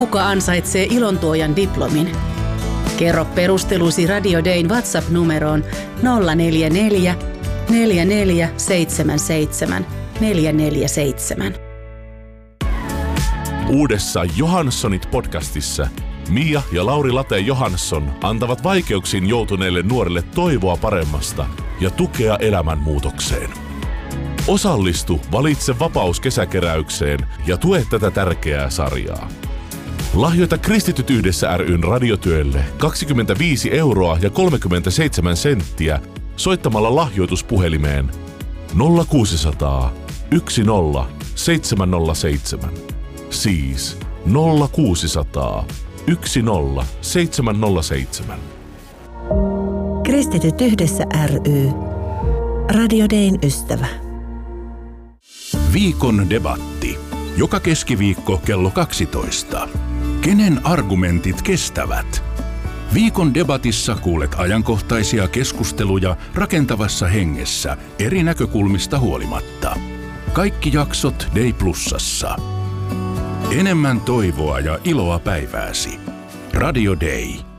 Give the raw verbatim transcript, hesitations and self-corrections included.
Kuka ansaitsee ilontuojan diplomin? Kerro perustelusi Radio Dayn WhatsApp-numeroon nolla neljä neljä, neljä neljä seitsemän seitsemän, neljä neljä seitsemän. Uudessa Johanssonit-podcastissa Mia ja Lauri Late Johansson antavat vaikeuksiin joutuneille nuorille toivoa paremmasta ja tukea elämänmuutokseen. Osallistu Valitse vapaus -kesäkeräykseen ja tue tätä tärkeää sarjaa. Lahjoita Kristityt yhdessä ry:n radiotyölle kaksikymmentäviisi euroa ja kolmekymmentäseitsemän senttiä soittamalla lahjoituspuhelimeen nolla kuusisataa, yksi nolla, seitsemän nolla seitsemän. Siis nolla kuusisataa, yksi nolla, seitsemän nolla seitsemän. Kristityt yhdessä ry. Radio Dayn ystävä. Viikon debatti. Joka keskiviikko kello kaksitoista. Kenen argumentit kestävät? Viikon debatissa kuulet ajankohtaisia keskusteluja rakentavassa hengessä eri näkökulmista huolimatta. Kaikki jaksot Day Plusassa. Enemmän toivoa ja iloa päivääsi. Radio Day.